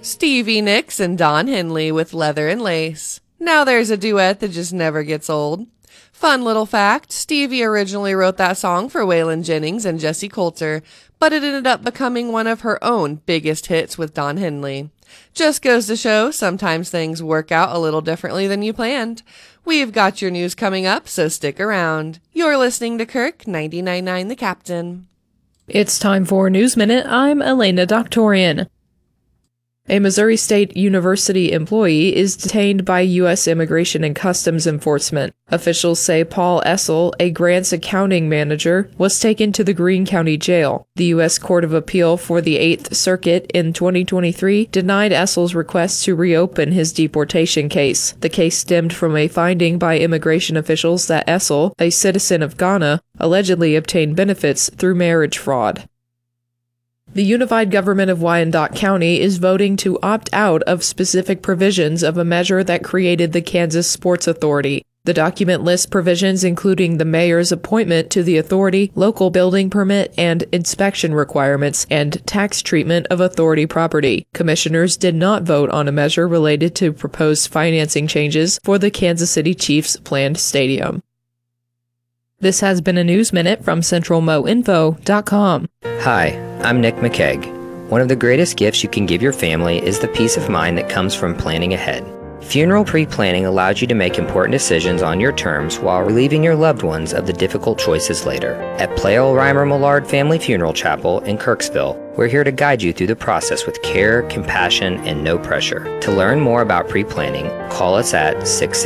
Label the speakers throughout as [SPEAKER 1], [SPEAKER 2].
[SPEAKER 1] Stevie Nicks and Don Henley with Leather and Lace. Now there's a duet that just never gets old. Fun little fact, Stevie originally wrote that song for Waylon Jennings and Jesse Coulter, but it ended up becoming one of her own biggest hits with Don Henley. Just goes to show, sometimes things work out a little differently than you planned. We've got your news coming up, so stick around. You're listening to Kirk 99.9 The Captain.
[SPEAKER 2] It's time for News Minute. I'm Elena Doctorian. A Missouri State University employee is detained by U.S. Immigration and Customs Enforcement. Officials say Paul Essel, a grants accounting manager, was taken to the Greene County Jail. The U.S. Court of Appeal for the 8th Circuit in 2023 denied Essel's request to reopen his deportation case. The case stemmed from a finding by immigration officials that Essel, a citizen of Ghana, allegedly obtained benefits through marriage fraud. The Unified Government of Wyandotte County is voting to opt out of specific provisions of a measure that created the Kansas Sports Authority. The document lists provisions including the mayor's appointment to the authority, local building permit and inspection requirements, and tax treatment of authority property. Commissioners did not vote on a measure related to proposed financing changes for the Kansas City Chiefs' planned stadium. This has been a News Minute from CentralMoInfo.com.
[SPEAKER 3] Hi, I'm Nick McKeag. One of the greatest gifts you can give your family is the peace of mind that comes from planning ahead. Funeral pre-planning allows you to make important decisions on your terms while relieving your loved ones of the difficult choices later. At Pleyel Reimer Millard Family Funeral Chapel in Kirksville, we're here to guide you through the process with care, compassion, and no pressure. To learn more about pre-planning, call us at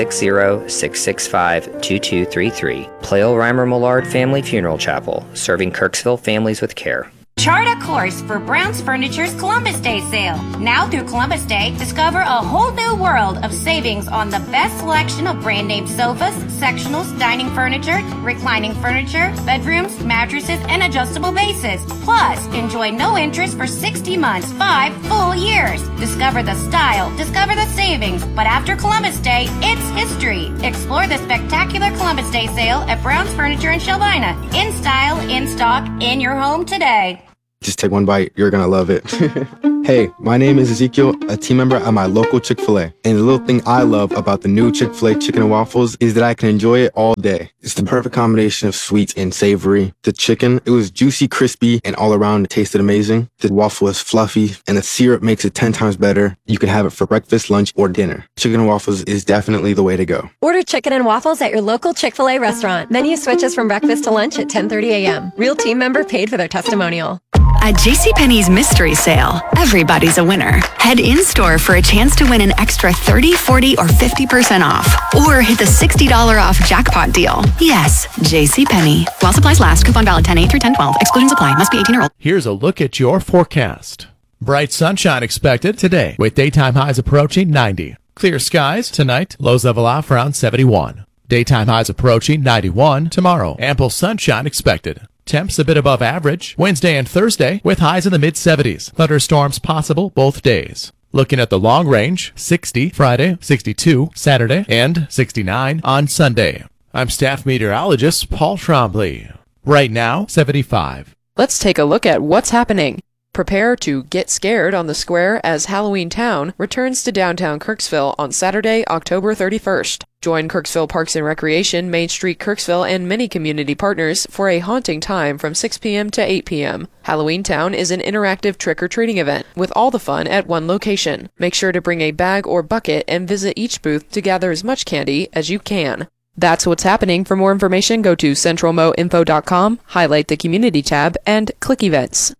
[SPEAKER 3] 660-665-2233. Pleyel Reimer Millard Family Funeral Chapel, serving Kirksville families with care.
[SPEAKER 4] Chart a course for Brown's Furniture's Columbus Day sale. Now through Columbus Day, discover a whole new world of savings on the best selection of brand name sofas, sectionals, dining furniture, reclining furniture, bedrooms, mattresses, and adjustable bases. Plus, enjoy no interest for 60 months, 5 full years. Discover the style, discover the savings, but after Columbus Day, it's history. Explore the spectacular Columbus Day sale at Brown's Furniture in Shelvina. In style, in stock, in your home today.
[SPEAKER 5] Just take one bite. You're going to love it. Hey, my name is Ezekiel, a team member at my local Chick-fil-A. And the little thing I love about the new Chick-fil-A chicken and waffles is that I can enjoy it all day. It's the perfect combination of sweet and savory. The chicken, it was juicy, crispy, and all around it tasted amazing. The waffle is fluffy, and the syrup makes it 10 times better. You can have it for breakfast, lunch, or dinner. Chicken and waffles is definitely the way to go.
[SPEAKER 6] Order chicken and waffles at your local Chick-fil-A restaurant. Menu switches from breakfast to lunch at 10:30 a.m. Real team member paid for their testimonial.
[SPEAKER 7] At JCPenney's Mystery Sale, everybody's a winner. Head in-store for a chance to win an extra 30, 40, or 50% off. Or hit the $60 off jackpot deal. Yes, JCPenney. While supplies last, coupon valid 10/8 through 10/12. Exclusions apply. Must be 18 or older.
[SPEAKER 8] Here's a look at your forecast. Bright sunshine expected today, with daytime highs approaching 90. Clear skies tonight, lows level off around 71. Daytime highs approaching 91 tomorrow. Ample sunshine expected. Temps a bit above average Wednesday and Thursday with highs in the mid-70s. Thunderstorms possible both days. Looking at the long range, 60 Friday, 62 Saturday, and 69 on Sunday. I'm staff meteorologist Paul Trombley. Right now, 75.
[SPEAKER 2] Let's take a look at what's happening. Prepare to get scared on the square as Halloween Town returns to downtown Kirksville on Saturday, October 31st. Join Kirksville Parks and Recreation, Main Street Kirksville, and many community partners for a haunting time from 6 p.m. to 8 p.m. Halloween Town is an interactive trick-or-treating event with all the fun at one location. Make sure to bring a bag or bucket and visit each booth to gather as much candy as you can. That's what's happening. For more information, go to CentralMoInfo.com, highlight the Community tab, and click Events.